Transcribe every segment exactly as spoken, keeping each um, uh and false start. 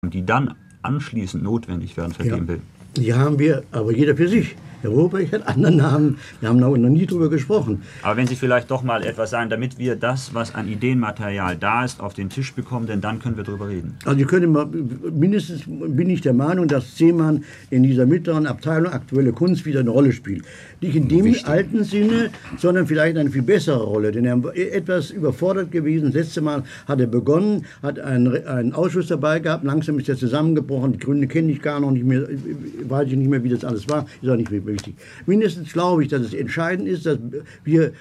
die dann anschließend notwendig werden, vergeben will. Die haben wir, aber jeder für sich. Herr Rohrbrecht hat andere Namen, wir haben noch nie drüber gesprochen. Aber wenn Sie vielleicht doch mal etwas sagen, damit wir das, was an Ideenmaterial da ist, auf den Tisch bekommen, denn dann können wir drüber reden. Also ich könnte mal, mindestens bin ich der Meinung, dass Zeeman in dieser mittleren Abteilung aktuelle Kunst wieder eine Rolle spielt. Nicht in dem Wichtig. alten Sinne, sondern vielleicht eine viel bessere Rolle. Denn er war etwas überfordert gewesen. Das letzte Mal hat er begonnen, hat einen, einen Ausschuss dabei gehabt, langsam ist er zusammengebrochen. Die Gründe kenne ich gar noch nicht mehr, weiß ich nicht mehr, wie das alles war, ist auch nicht mehr wichtig. Mindestens glaube ich, dass es entscheidend ist, dass wir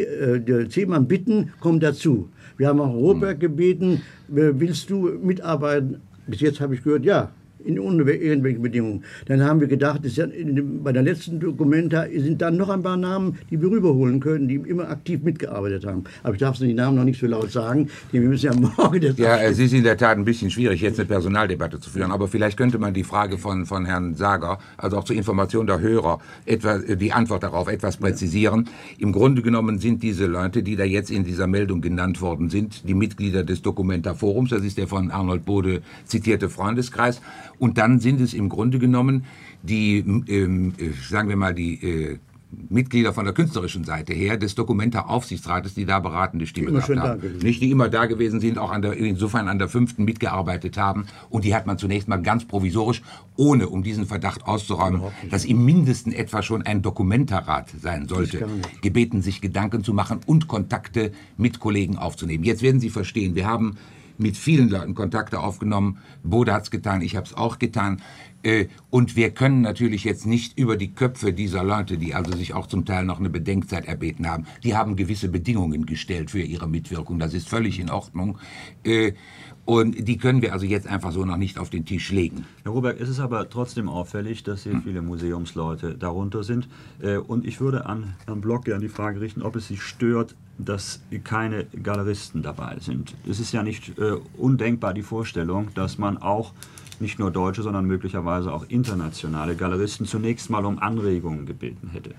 Zeeman bitten, komm dazu. Wir haben auch Rohrbrecht gebeten, willst du mitarbeiten? Bis jetzt habe ich gehört, ja. In irgendwelchen Bedingungen. Dann haben wir gedacht, das ist ja in, bei der letzten Dokumenta sind dann noch ein paar Namen, die wir rüberholen können, die immer aktiv mitgearbeitet haben. Aber ich darf die Namen noch nicht so laut sagen, denn wir müssen ja morgen das Ja, es ist in der Tat ein bisschen schwierig, jetzt eine Personaldebatte zu führen, aber vielleicht könnte man die Frage von, von Herrn Sager, also auch zur Information der Hörer, etwa, die Antwort darauf etwas präzisieren. Ja. Im Grunde genommen sind diese Leute, die da jetzt in dieser Meldung genannt worden sind, die Mitglieder des Documenta Forums, das ist der von Arnold Bode zitierte Freundeskreis. Und dann sind es im Grunde genommen die, ähm, sagen wir mal, die äh, Mitglieder von der künstlerischen Seite her des Documenta-Aufsichtsrates, die da beratende Stimme gehabt haben. Nicht, die immer da gewesen sind, auch an der, insofern an der fünften mitgearbeitet haben. Und die hat man zunächst mal ganz provisorisch, ohne um diesen Verdacht auszuräumen, dass im Mindesten etwa schon ein Documenta-Rat sein sollte, gebeten, sich Gedanken zu machen und Kontakte mit Kollegen aufzunehmen. Jetzt werden Sie verstehen, wir haben mit vielen Leuten Kontakte aufgenommen. Bode hat es getan, ich habe es auch getan. Äh, und wir können natürlich jetzt nicht über die Köpfe dieser Leute, die also sich auch zum Teil noch eine Bedenkzeit erbeten haben, die haben gewisse Bedingungen gestellt für ihre Mitwirkung. Das ist völlig in Ordnung. Äh, und die können wir also jetzt einfach so noch nicht auf den Tisch legen. Herr Rohrbrecht, es ist aber trotzdem auffällig, dass sehr viele Museumsleute darunter sind. Äh, und ich würde an Herrn Block gerne die Frage richten, ob es Sie stört, dass keine Galeristen dabei sind. Es ist ja nicht äh, undenkbar die Vorstellung, dass man auch nicht nur deutsche, sondern möglicherweise auch internationale Galeristen zunächst mal um Anregungen gebeten hätte.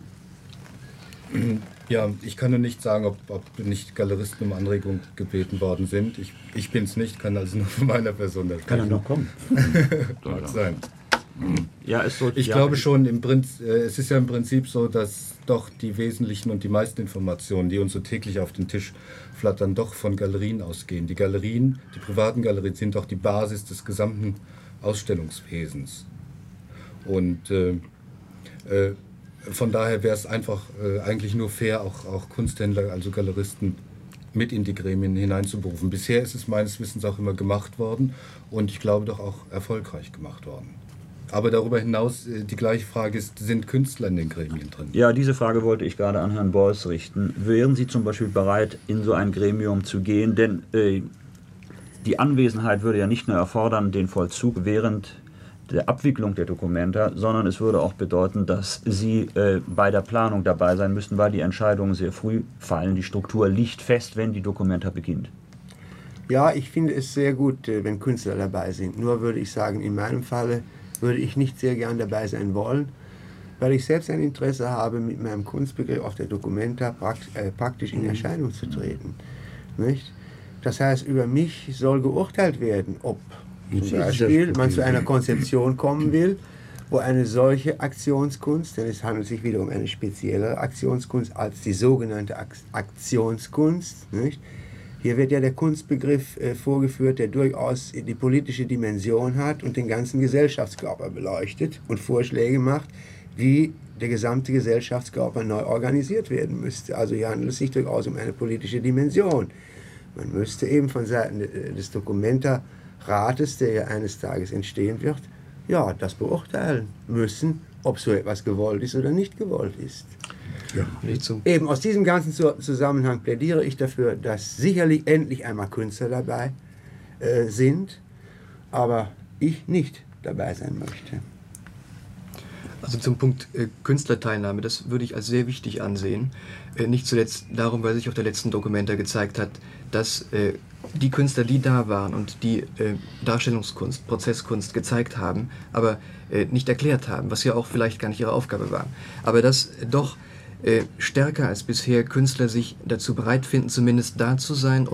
Ja, ich kann nur nicht sagen, ob, ob nicht Galeristen um Anregungen gebeten worden sind. Ich, ich bin es nicht, kann also nur von meiner Person das kann er noch kommen. Mag sein. Ja, es soll, ich ja, glaube schon, im Prinzip, äh, es ist ja im Prinzip so, dass doch die wesentlichen und die meisten Informationen, die uns so täglich auf den Tisch flattern, doch von Galerien ausgehen. Die Galerien, die privaten Galerien sind doch die Basis des gesamten Ausstellungswesens. Und äh, äh, von daher wäre es einfach äh, eigentlich nur fair, auch, auch Kunsthändler, also Galeristen, mit in die Gremien hineinzuberufen. Bisher ist es meines Wissens auch immer gemacht worden und ich glaube doch auch erfolgreich gemacht worden. Aber darüber hinaus, die gleiche Frage ist, sind Künstler in den Gremien drin? Ja, diese Frage wollte ich gerade an Herrn Beuys richten. Wären Sie zum Beispiel bereit, in so ein Gremium zu gehen? Denn äh, die Anwesenheit würde ja nicht nur erfordern, den Vollzug während der Abwicklung der Documenta, sondern es würde auch bedeuten, dass Sie äh, bei der Planung dabei sein müssten, weil die Entscheidungen sehr früh fallen. Die Struktur liegt fest, wenn die Documenta beginnt. Ja, ich finde es sehr gut, wenn Künstler dabei sind. Nur würde ich sagen, in meinem Falle würde ich nicht sehr gern dabei sein wollen, weil ich selbst ein Interesse habe, mit meinem Kunstbegriff auf der Documenta praktisch in Erscheinung zu treten. Nicht? Das heißt, über mich soll geurteilt werden, ob zum Beispiel man zu einer Konzeption kommen will, wo eine solche Aktionskunst, denn es handelt sich wieder um eine spezielle Aktionskunst als die sogenannte Aktionskunst, nicht? Hier wird ja der Kunstbegriff äh, vorgeführt, der durchaus die politische Dimension hat und den ganzen Gesellschaftskörper beleuchtet und Vorschläge macht, wie der gesamte Gesellschaftskörper neu organisiert werden müsste. Also hier handelt es sich durchaus um eine politische Dimension. Man müsste eben von Seiten des Documenta-Rates, der ja eines Tages entstehen wird, ja, das beurteilen müssen, ob so etwas gewollt ist oder nicht gewollt ist. Ja, nicht so. Eben aus diesem ganzen Zusammenhang plädiere ich dafür, dass sicherlich endlich einmal Künstler dabei äh, sind, aber ich nicht dabei sein möchte. Also zum Punkt äh, Künstlerteilnahme, das würde ich als sehr wichtig ansehen. Äh, nicht zuletzt darum, weil sich auf der letzten Documenta gezeigt hat, dass äh, die Künstler, die da waren und die äh, Darstellungskunst, Prozesskunst gezeigt haben, aber äh, nicht erklärt haben, was ja auch vielleicht gar nicht ihre Aufgabe war. Aber dass äh, doch äh, stärker als bisher Künstler sich dazu bereit finden, zumindest da zu sein und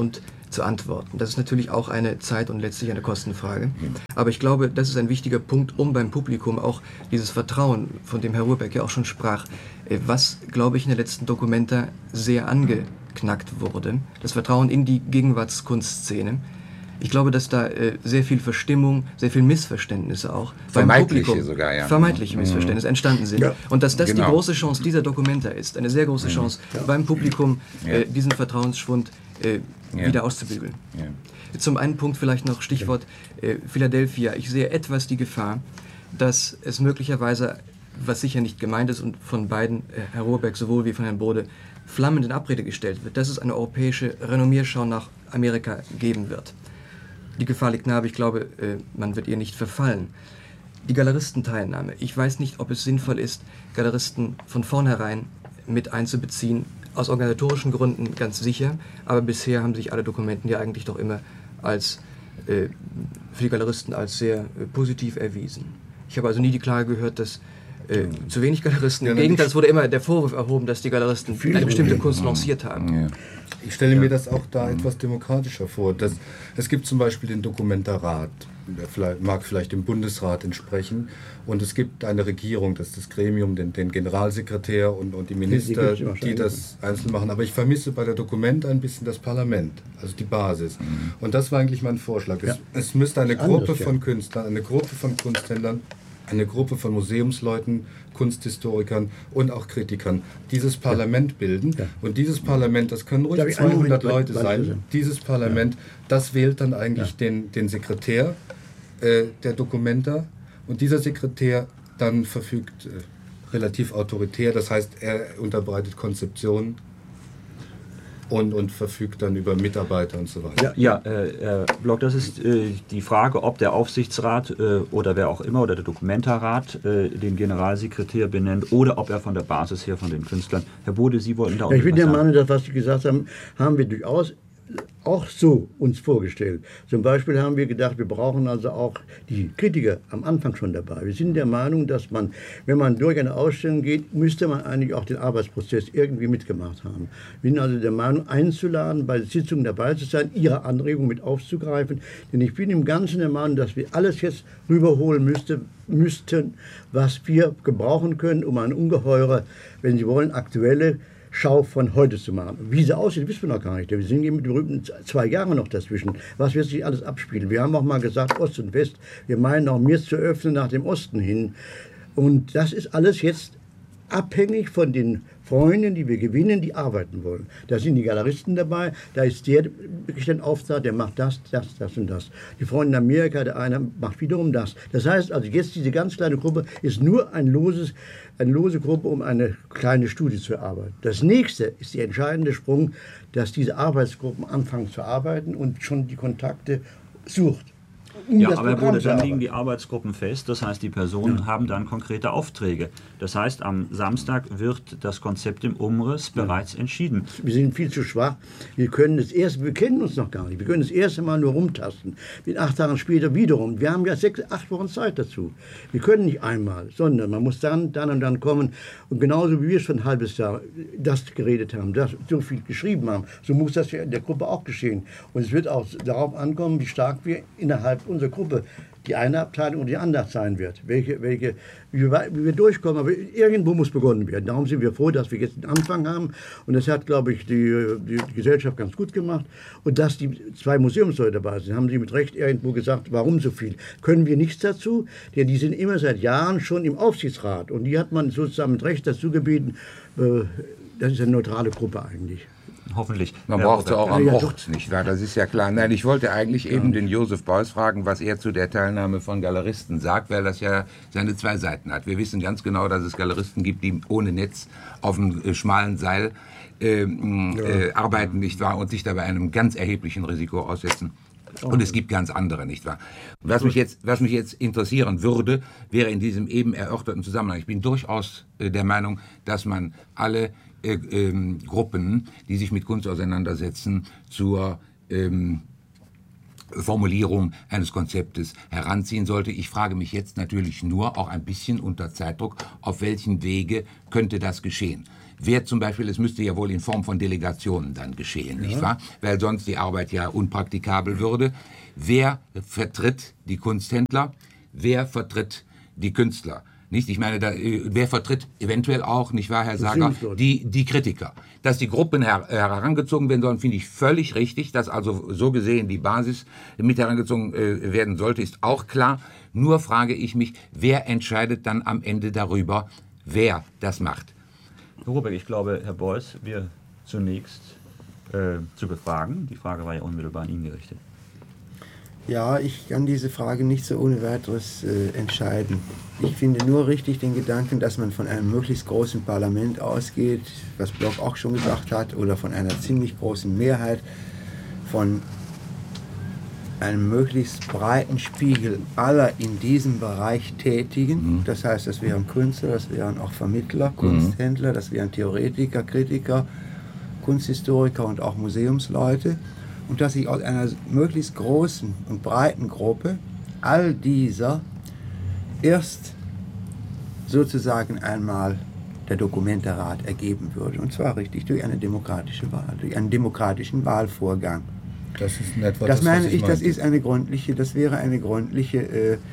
zu antworten. Das ist natürlich auch eine Zeit- und letztlich eine Kostenfrage. Aber ich glaube, das ist ein wichtiger Punkt, um beim Publikum auch dieses Vertrauen, von dem Herr Ruhrbeck ja auch schon sprach, was, glaube ich, in den letzten Dokumenta sehr angeknackt wurde, das Vertrauen in die Gegenwartskunstszene. Ich glaube, dass da äh, sehr viel Verstimmung, sehr viel Missverständnisse auch beim Publikum, sogar, ja. vermeintliche Missverständnisse entstanden sind. Ja. Und dass das Genau. die große Chance dieser Dokumenta ist, eine sehr große Chance Ja. beim Publikum, Ja. äh, diesen Vertrauensschwund äh, Ja. wieder auszubügeln. Ja. Zum einen Punkt vielleicht noch Stichwort äh, Philadelphia. Ich sehe etwas die Gefahr, dass es möglicherweise, was sicher nicht gemeint ist und von beiden, äh, Herr Ruhrbeck sowohl wie von Herrn Bode, flammend in Abrede gestellt wird, dass es eine europäische Renommierschau nach Amerika geben wird. Die Gefahr liegt nahe, aber ich glaube, äh, man wird ihr nicht verfallen. Die Galeristenteilnahme. Ich weiß nicht, ob es sinnvoll ist, Galeristen von vornherein mit einzubeziehen. Aus organisatorischen Gründen ganz sicher, aber bisher haben sich alle Dokumenten ja eigentlich doch immer als, äh, für die Galeristen als sehr äh, positiv erwiesen. Ich habe also nie die Klage gehört, dass äh, zu wenig Galeristen, im Gegenteil, es wurde immer der Vorwurf erhoben, dass die Galeristen eine bestimmte Kunst lanciert haben. Ja. Ich stelle mir das auch da etwas demokratischer vor. Das, es gibt zum Beispiel den Dokumentarrat, der vielleicht, mag vielleicht dem Bundesrat entsprechen, und es gibt eine Regierung, das ist das Gremium, den, den Generalsekretär und, und die Minister, Die gibt's die das einzeln machen. Aber ich vermisse bei der Dokumenta ein bisschen das Parlament, also die Basis. Und das war eigentlich mein Vorschlag. Es, Ja. es müsste eine Anders, Gruppe ja. von Künstlern, eine Gruppe von Kunsthändlern, eine Gruppe von Museumsleuten, Kunsthistorikern und auch Kritikern dieses Parlament bilden. Ja. Und dieses Parlament, das können ruhig Darf ich einen zweihundert Moment Leute gleich sein, sagen? dieses Parlament, das wählt dann eigentlich den, den Sekretär äh, der Dokumenta, und dieser Sekretär dann verfügt äh, relativ autoritär, das heißt, er unterbreitet Konzeptionen und, und verfügt dann über Mitarbeiter und so weiter. Ja, äh, Herr Block, das ist äh, die Frage, ob der Aufsichtsrat äh, oder wer auch immer oder der Dokumentarrat äh, den Generalsekretär benennt oder ob er von der Basis her von den Künstlern. Herr Bode, Sie wollten da auch Ja, ich bin was der sagen. Meinung, dass was Sie gesagt haben, haben wir durchaus auch so uns vorgestellt. Zum Beispiel haben wir gedacht, wir brauchen also auch die Kritiker am Anfang schon dabei. Wir sind der Meinung, dass man, wenn man durch eine Ausstellung geht, müsste man eigentlich auch den Arbeitsprozess irgendwie mitgemacht haben. Wir sind also der Meinung, einzuladen, bei Sitzungen dabei zu sein, ihre Anregungen mit aufzugreifen. Denn ich bin im Ganzen der Meinung, dass wir alles jetzt rüberholen müsste, müssten, was wir gebrauchen können, um eine ungeheure, wenn Sie wollen, aktuelle Schau von heute zu machen. Wie sie aussieht, wissen wir noch gar nicht. Wir sind hier mit berühmten zwei Jahre noch dazwischen. Was wird sich alles abspielen? Wir haben auch mal gesagt, Ost und West. Wir meinen auch mehr zu öffnen nach dem Osten hin. Und das ist alles jetzt abhängig von den Freunden, die wir gewinnen, die arbeiten wollen. Da sind die Galeristen dabei, da ist der wirklich ein Auftrag, der macht das, das, das und das. Die Freunde in Amerika, der eine macht wiederum das. Das heißt also, jetzt diese ganz kleine Gruppe ist nur ein loses, eine lose Gruppe, um eine kleine Studie zu erarbeiten. Das nächste ist der entscheidende Sprung, dass diese Arbeitsgruppen anfangen zu arbeiten und schon die Kontakte sucht. Um Ja, das aber Herr Programm Bode, zu dann erarbeiten. liegen die Arbeitsgruppen fest, das heißt, die Personen haben dann konkrete Aufträge. Das heißt, am Samstag wird das Konzept im Umriss bereits entschieden. Wir sind viel zu schwach. Wir können das erste, wir kennen uns noch gar nicht. Wir können das erste Mal nur rumtasten. Mit acht Tagen später wiederum. Wir haben ja sechs, acht Wochen Zeit dazu. Wir können nicht einmal, sondern man muss dann, dann und dann kommen. Und genauso wie wir schon ein halbes Jahr das geredet haben, das so viel geschrieben haben, so muss das ja in der Gruppe auch geschehen. Und es wird auch darauf ankommen, wie stark wir innerhalb unserer Gruppe die eine Abteilung und die andere sein wird. Welche, welche, wie, wir, wie wir durchkommen, aber irgendwo muss begonnen werden. Darum sind wir froh, dass wir jetzt den Anfang haben. Und das hat, glaube ich, die, die, die Gesellschaft ganz gut gemacht. Und dass die zwei Museumsleute dabei sind, haben Sie mit Recht irgendwo gesagt, warum so viel? Können wir nichts dazu? Denn die sind immer seit Jahren schon im Aufsichtsrat. Und die hat man sozusagen mit Recht dazu gebeten. Äh, das ist eine neutrale Gruppe eigentlich. Hoffentlich. Man Ja, braucht es Robert. auch am Ja, ja, Ort, nicht wahr? Das ist ja klar. Nein, ich wollte eigentlich eben den Josef Beuys fragen, was er zu der Teilnahme von Galeristen sagt, weil das ja seine zwei Seiten hat. Wir wissen ganz genau, dass es Galeristen gibt, die ohne Netz auf einem äh, schmalen Seil äh, äh, arbeiten, nicht wahr? Und sich dabei einem ganz erheblichen Risiko aussetzen. Und es gibt ganz andere, nicht wahr? Was mich jetzt, was mich jetzt interessieren würde, wäre in diesem eben erörterten Zusammenhang, ich bin durchaus äh, der Meinung, dass man alle äh, ähm, Gruppen, die sich mit Kunst auseinandersetzen, zur, ähm, Formulierung eines Konzeptes heranziehen sollte. Ich frage mich jetzt natürlich nur, auch ein bisschen unter Zeitdruck, auf welchen Wege könnte das geschehen? Wer zum Beispiel, es müsste ja wohl in Form von Delegationen dann geschehen, ja. nicht wahr? Weil sonst die Arbeit ja unpraktikabel würde. Wer vertritt die Kunsthändler? Wer vertritt die Künstler? Nicht? Ich meine, da, wer vertritt eventuell auch, nicht wahr, Herr Sager, die, die Kritiker. Dass die Gruppen her, herangezogen werden sollen, finde ich völlig richtig. Dass also so gesehen die Basis mit herangezogen äh, werden sollte, ist auch klar. Nur frage ich mich, wer entscheidet dann am Ende darüber, wer das macht? Herr Rubeck, ich glaube, Herr Beuys, wir zunächst äh, zu befragen. Die Frage war ja unmittelbar an ihn gerichtet. Ja, ich kann diese Frage nicht so ohne weiteres äh, entscheiden. Ich finde nur richtig den Gedanken, dass man von einem möglichst großen Parlament ausgeht, was Bloch auch schon gesagt hat, oder von einer ziemlich großen Mehrheit, von einem möglichst breiten Spiegel aller in diesem Bereich Tätigen. Mhm. Das heißt, das wären Künstler, das wären auch Vermittler, Kunsthändler, das wären Theoretiker, Kritiker, Kunsthistoriker und auch Museumsleute. Und dass sich aus einer möglichst großen und breiten Gruppe all dieser erst sozusagen einmal der Dokumentarrat ergeben würde. Und zwar richtig durch eine demokratische Wahl, durch einen demokratischen Wahlvorgang. Das ist in etwa das, das, meine was ich, ich das meinte. ist eine gründliche, das wäre eine gründliche äh, äh,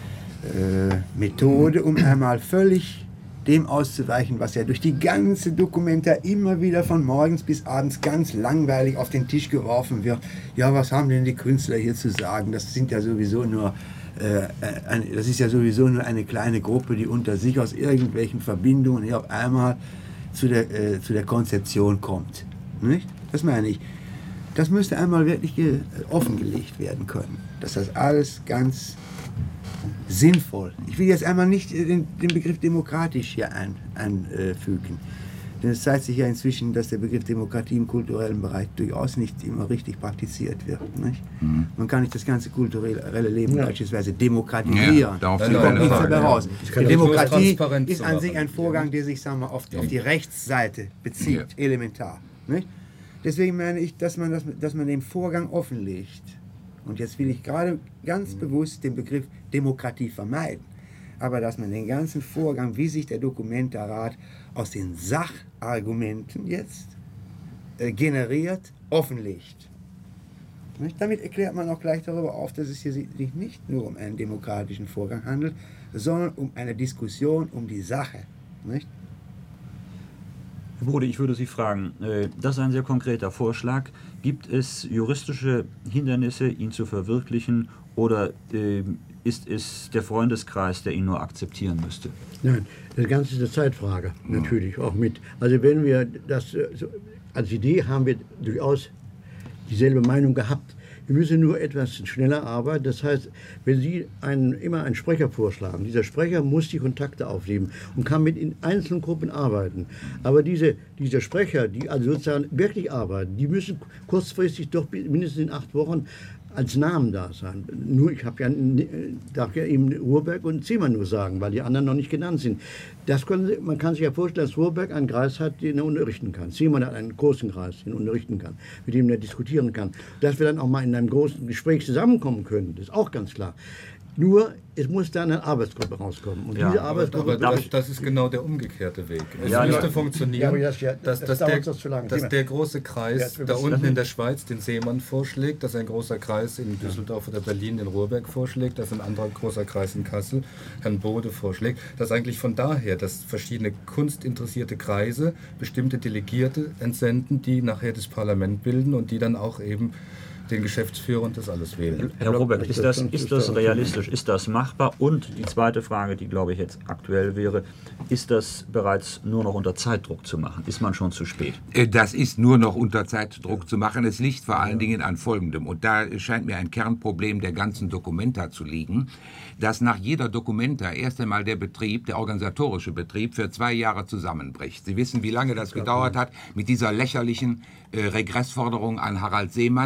Methode, um einmal völlig dem auszuweichen, was ja durch die ganze Dokumenta immer wieder von morgens bis abends ganz langweilig auf den Tisch geworfen wird. Ja, was haben denn die Künstler hier zu sagen? Das sind ja sowieso nur, äh, eine, das ist ja sowieso nur eine kleine Gruppe, die unter sich aus irgendwelchen Verbindungen hier auf einmal zu der, äh, zu der Konzeption kommt. Nicht? Das meine ich. Das müsste einmal wirklich ge- offengelegt werden können, dass das alles ganz sinnvoll. Ich will jetzt einmal nicht den, den Begriff demokratisch hier ein, einfügen. Denn es zeigt sich ja inzwischen, dass der Begriff Demokratie im kulturellen Bereich durchaus nicht immer richtig praktiziert wird. Nicht? Mhm. Man kann nicht das ganze kulturelle Leben ja. beispielsweise demokratisieren. Ja, darauf da kommt nichts dabei raus. Ja. Die Demokratie ist ist an sich ein Vorgang, der sich sagen wir, auf, auf die Rechtsseite bezieht, ja. elementar. Nicht? Deswegen meine ich, dass man, das, dass man den Vorgang offenlegt. Und jetzt will ich gerade ganz bewusst den Begriff Demokratie vermeiden. Aber dass man den ganzen Vorgang, wie sich der Dokumentarrat aus den Sachargumenten jetzt äh, generiert, offenlegt. Nicht? Damit erklärt man auch gleich darüber auf, dass es hier sich nicht nur um einen demokratischen Vorgang handelt, sondern um eine Diskussion um die Sache. Nicht? Herr Brode, ich würde Sie fragen, das ist ein sehr konkreter Vorschlag. Gibt es juristische Hindernisse, ihn zu verwirklichen, oder ist es der Freundeskreis, der ihn nur akzeptieren müsste? Nein, das Ganze ist eine Zeitfrage, natürlich auch mit. Also wenn wir das als Idee haben wir durchaus dieselbe Meinung gehabt. Wir müssen nur etwas schneller arbeiten. Das heißt, wenn Sie einen, immer einen Sprecher vorschlagen, dieser Sprecher muss die Kontakte aufnehmen und kann mit in einzelnen Gruppen arbeiten. Aber diese, diese Sprecher, die also sozusagen wirklich arbeiten, die müssen kurzfristig doch mindestens in acht Wochen als Namen da sein. Nur, ich habe ja, darf ja eben Ruhrberg und Ziemann nur sagen, weil die anderen noch nicht genannt sind. Das können Sie, man kann sich ja vorstellen, dass Ruhrberg einen Kreis hat, den er unterrichten kann. Ziemann hat einen großen Kreis, den er unterrichten kann, mit dem er diskutieren kann. Dass wir dann auch mal in einem großen Gespräch zusammenkommen können, das ist auch ganz klar. Nur, es muss dann eine Arbeitsgruppe rauskommen. Und ja, diese Arbeitsgruppe aber das, das ist genau der umgekehrte Weg. Es ja, müsste ja. funktionieren, ja, das, ja, das, dass, dass, das, der, das zu lange. dass der große Kreis ja, da unten in der Schweiz den Seemann vorschlägt, dass ein großer Kreis in Düsseldorf oder Berlin den Ruhrberg vorschlägt, dass ein anderer großer Kreis in Kassel Herrn Bode vorschlägt, dass eigentlich von daher, dass verschiedene kunstinteressierte Kreise bestimmte Delegierte entsenden, die nachher das Parlament bilden und die dann auch eben den Geschäftsführer und das alles wählen. Herr Robert, ist das, ist das realistisch? Ist das machbar? Und die zweite Frage, die glaube ich jetzt aktuell wäre, ist das bereits nur noch unter Zeitdruck zu machen? Ist man schon zu spät? Das ist nur noch unter Zeitdruck zu machen. Es liegt vor allen Dingen an Folgendem. Und da scheint mir ein Kernproblem der ganzen Dokumenta zu liegen, dass nach jeder Dokumenta erst einmal der Betrieb, der organisatorische Betrieb, für zwei Jahre zusammenbricht. Sie wissen, wie lange das gedauert hat mit dieser lächerlichen äh, Regressforderung an Harald Seemann, mhm.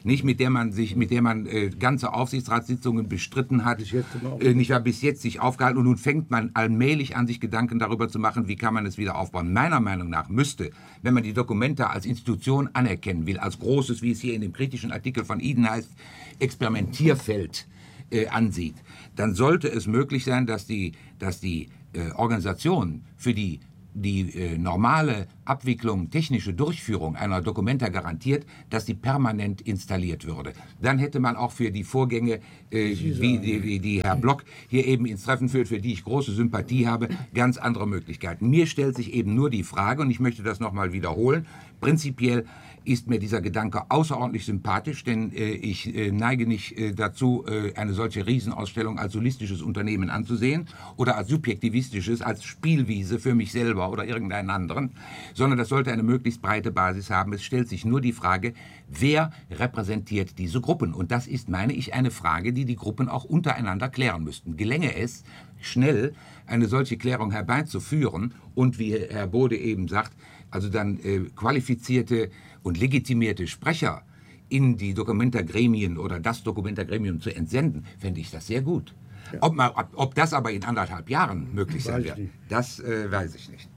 nicht mit der man sich, mit der man äh, ganze Aufsichtsratssitzungen bestritten hat, äh, nicht wahr, bis jetzt sich aufgehalten, und nun fängt man allmählich an, sich Gedanken darüber zu machen, wie kann man es wieder aufbauen. Meiner Meinung nach müsste, wenn man die Documenta als Institution anerkennen will, als großes, wie es hier in dem kritischen Artikel von Eden heißt, Experimentierfeld äh, ansieht, dann sollte es möglich sein, dass die, dass die äh, Organisation für die die äh, normale Abwicklung, technische Durchführung einer Documenta garantiert, dass die permanent installiert würde. Dann hätte man auch für die Vorgänge, äh, wie die, die, die Herr Block hier eben ins Treffen führt, für die ich große Sympathie habe, ganz andere Möglichkeiten. Mir stellt sich eben nur die Frage, und ich möchte das nochmal wiederholen, prinzipiell ist mir dieser Gedanke außerordentlich sympathisch, denn äh, ich äh, neige nicht äh, dazu, äh, eine solche Riesenausstellung als solistisches Unternehmen anzusehen oder als subjektivistisches, als Spielwiese für mich selber oder irgendeinen anderen, sondern das sollte eine möglichst breite Basis haben. Es stellt sich nur die Frage, wer repräsentiert diese Gruppen? Und das ist, meine ich, eine Frage, die die Gruppen auch untereinander klären müssten. Gelänge es, schnell eine solche Klärung herbeizuführen und, wie Herr Bode eben sagt, also dann äh, qualifizierte und legitimierte Sprecher in die Documenta-Gremien oder das Documenta-Gremium zu entsenden, fände ich das sehr gut. Ja. Ob, man, ob, ob das aber in anderthalb Jahren möglich sein wird, das äh, weiß ich nicht.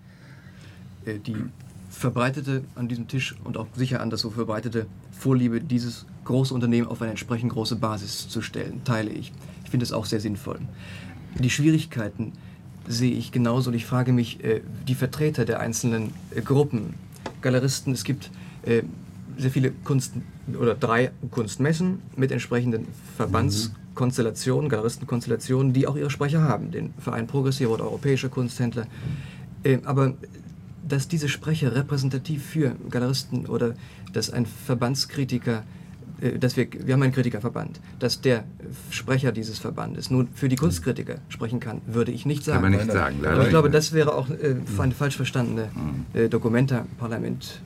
Äh, die verbreitete an diesem Tisch und auch sicher anderswo verbreitete Vorliebe, dieses große Unternehmen auf eine entsprechend große Basis zu stellen, teile ich. Ich finde es auch sehr sinnvoll. Die Schwierigkeiten sehe ich genauso, und ich frage mich, äh, die Vertreter der einzelnen äh, Gruppen, Galeristen, es gibt äh, sehr viele Kunst- oder drei Kunstmessen mit entsprechenden Verbandskonstellationen, Galeristenkonstellationen, die auch ihre Sprecher haben, den Verein Progressiver oder Europäischer Kunsthändler. Äh, aber dass diese Sprecher repräsentativ für Galeristen oder dass ein Verbandskritiker, äh, dass wir, wir haben einen Kritikerverband, dass der Sprecher dieses Verbandes nun für die Kunstkritiker sprechen kann, würde ich nicht sagen. Kann man nicht sagen. Aber ich glaube, das wäre auch äh, eine falsch verstandene äh, Documenta-Parlament.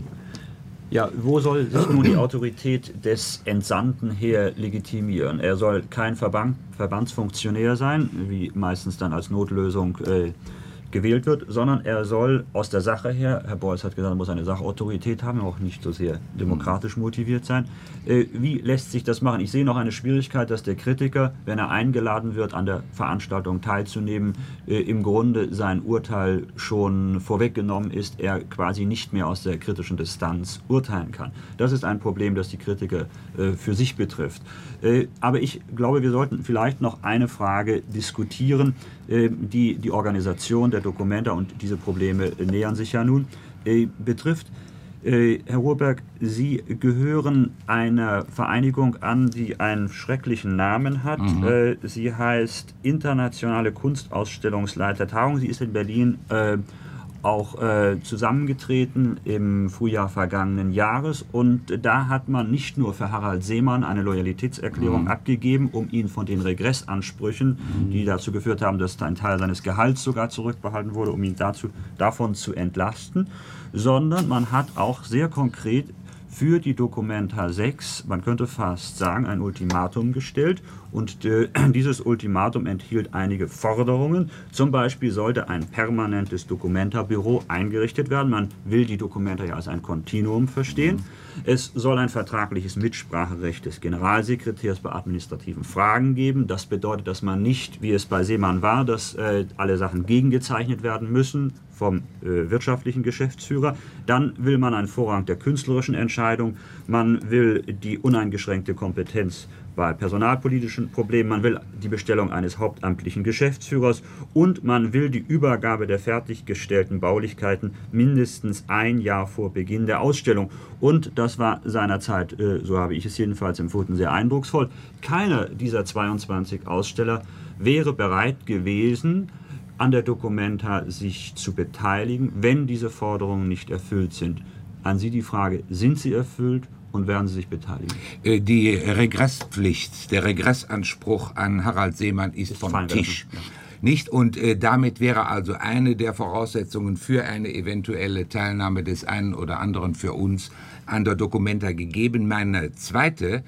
Ja, wo soll sich nun die Autorität des Entsandten her legitimieren? Er soll kein Verband, Verbandsfunktionär sein, wie meistens dann als Notlösung äh, gewählt wird, sondern er soll aus der Sache her, Herr Beuys hat gesagt, er muss eine Sachautorität haben, auch nicht so sehr demokratisch motiviert sein. Äh, wie lässt sich das machen? Ich sehe noch eine Schwierigkeit, dass der Kritiker, wenn er eingeladen wird, an der Veranstaltung teilzunehmen, äh, im Grunde sein Urteil schon vorweggenommen ist, er quasi nicht mehr aus der kritischen Distanz urteilen kann. Das ist ein Problem, das die Kritiker äh, für sich betrifft. Äh, aber ich glaube, wir sollten vielleicht noch eine Frage diskutieren, äh, die die Organisation der Documenta, und diese Probleme nähern sich ja nun, äh, betrifft. Äh, Herr Ruhrberg, Sie gehören einer Vereinigung an, die einen schrecklichen Namen hat. Mhm. Äh, sie heißt Internationale Kunstausstellungsleitertagung. Sie ist in Berlin äh, auch äh, zusammengetreten im Frühjahr vergangenen Jahres, und da hat man nicht nur für Harald Seemann eine Loyalitätserklärung mhm. abgegeben, um ihn von den Regressansprüchen, mhm. die dazu geführt haben, dass ein Teil seines Gehalts sogar zurückbehalten wurde, um ihn dazu, davon zu entlasten, sondern man hat auch sehr konkret für die Documenta sechs, man könnte fast sagen, ein Ultimatum gestellt, und äh, dieses Ultimatum enthielt einige Forderungen. Zum Beispiel sollte ein permanentes Documenta-Büro eingerichtet werden. Man will die Documenta ja als ein Kontinuum verstehen. Es soll ein vertragliches Mitspracherecht des Generalsekretärs bei administrativen Fragen geben. Das bedeutet, dass man nicht, wie es bei Seemann war, dass äh, alle Sachen gegengezeichnet werden müssen vom äh, wirtschaftlichen Geschäftsführer. Dann will man einen Vorrang der künstlerischen Entscheidung. Man will die uneingeschränkte Kompetenz bei personalpolitischen Problemen, man will die Bestellung eines hauptamtlichen Geschäftsführers, und man will die Übergabe der fertiggestellten Baulichkeiten mindestens ein Jahr vor Beginn der Ausstellung. Und das war seinerzeit, so habe ich es jedenfalls empfunden, sehr eindrucksvoll. Keiner dieser zweiundzwanzig Aussteller wäre bereit gewesen, an der Documenta sich zu beteiligen, wenn diese Forderungen nicht erfüllt sind. An Sie die Frage, sind sie erfüllt? Und werden Sie sich beteiligen? Die Regresspflicht, der Regressanspruch an Harald Seemann ist, ist vom Tisch. Ja. Nicht? Und äh, damit wäre also eine der Voraussetzungen für eine eventuelle Teilnahme des einen oder anderen für uns an der Documenta gegeben. Meine zweite,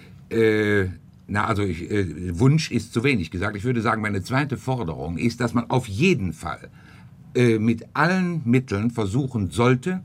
äh, na also ich, äh, Wunsch ist zu wenig gesagt, ich würde sagen, meine zweite Forderung ist, dass man auf jeden Fall äh, mit allen Mitteln versuchen sollte,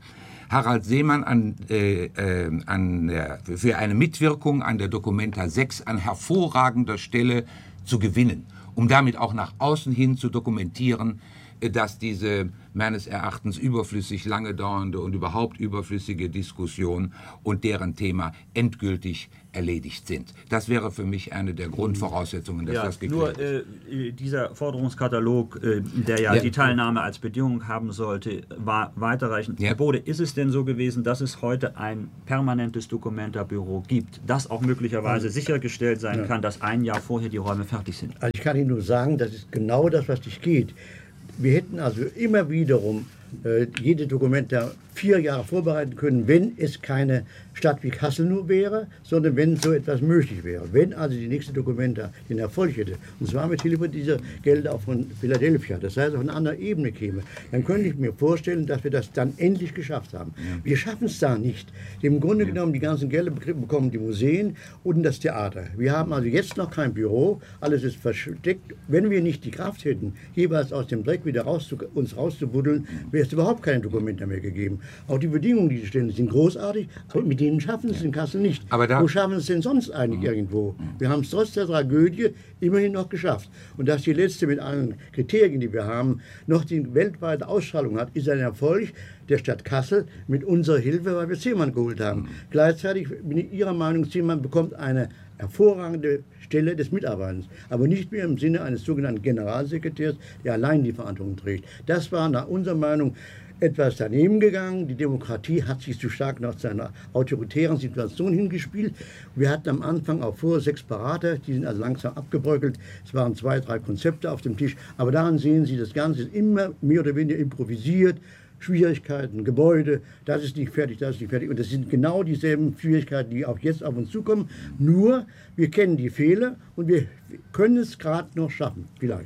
Harald Seemann an, äh, äh, an der, für eine Mitwirkung an der Documenta sechs an hervorragender Stelle zu gewinnen, um damit auch nach außen hin zu dokumentieren, dass diese meines Erachtens überflüssig lange dauernde und überhaupt überflüssige Diskussion und deren Thema endgültig erledigt sind. Das wäre für mich eine der Grundvoraussetzungen, dass ja, das geklärt nur, ist. Äh, dieser Forderungskatalog, äh, der ja, ja die Teilnahme als Bedingung haben sollte, war weiterreichend. Ja. Herr Bode, ist es denn so gewesen, dass es heute ein permanentes Documenta-Büro gibt, das auch möglicherweise also, sichergestellt sein ja. kann, dass ein Jahr vorher die Räume fertig sind? Also ich kann Ihnen nur sagen, das ist genau das, was nicht geht. Wir hätten also immer wiederum äh, jede Dokumenta vier Jahre vorbereiten können, wenn es keine Stadt wie Kassel nur wäre, sondern wenn so etwas möglich wäre. Wenn also die nächste Dokumenta den Erfolg hätte, und zwar mit Hilfe dieser Gelder auch von Philadelphia, das heißt auf eine andere Ebene käme, dann könnte ich mir vorstellen, dass wir das dann endlich geschafft haben. Ja. Wir schaffen es da nicht. Im Grunde ja. genommen, die ganzen Gelder bekommen die Museen und das Theater. Wir haben also jetzt noch kein Büro, alles ist versteckt. Wenn wir nicht die Kraft hätten, jeweils aus dem Dreck wieder rauszu, uns rauszubuddeln, wäre es überhaupt keine Dokumenta mehr gegeben. Auch die Bedingungen, die sie stellen, sind großartig, aber mit denen schaffen sie es in Kassel nicht. Aber da, Wo schaffen sie es denn sonst eigentlich mhm. irgendwo? Wir haben es trotz der Tragödie immerhin noch geschafft. Und dass die letzte mit allen Kriterien, die wir haben, noch die weltweite Ausstrahlung hat, ist ein Erfolg der Stadt Kassel mit unserer Hilfe, weil wir Seemann geholt haben. Mhm. Gleichzeitig bin ich Ihrer Meinung, Seemann bekommt eine hervorragende Stelle des Mitarbeiters, aber nicht mehr im Sinne eines sogenannten Generalsekretärs, der allein die Verantwortung trägt. Das war nach unserer Meinung etwas daneben gegangen. Die Demokratie hat sich zu stark nach seiner autoritären Situation hingespielt. Wir hatten am Anfang auch vor sechs Berater, die sind also langsam abgebröckelt. Es waren zwei, drei Konzepte auf dem Tisch, aber daran sehen Sie, das Ganze ist immer mehr oder weniger improvisiert. Schwierigkeiten, Gebäude, das ist nicht fertig, das ist nicht fertig. Und das sind genau dieselben Schwierigkeiten, die auch jetzt auf uns zukommen. Nur, wir kennen die Fehler und wir können es gerade noch schaffen, vielleicht.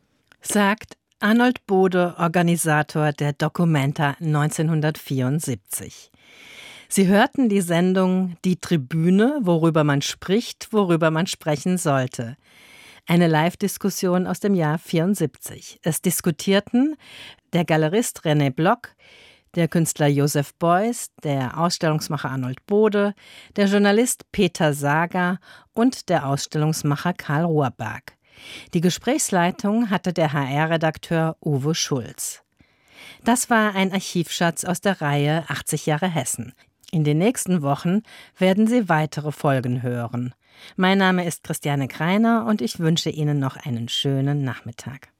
Sagt Arnold Bode, Organisator der Documenta neunzehnhundertvierundsiebzig. Sie hörten die Sendung Die Tribüne, worüber man spricht, worüber man sprechen sollte. Eine Live-Diskussion aus dem Jahr vierundsiebzig. Es diskutierten der Galerist René Block, der Künstler Joseph Beuys, der Ausstellungsmacher Arnold Bode, der Journalist Peter Sager und der Ausstellungsmacher Karl Rohrberg. Die Gesprächsleitung hatte der H R-Redakteur Uwe Schulz. Das war ein Archivschatz aus der Reihe achtzig Jahre Hessen. In den nächsten Wochen werden Sie weitere Folgen hören. Mein Name ist Christiane Kreiner und ich wünsche Ihnen noch einen schönen Nachmittag.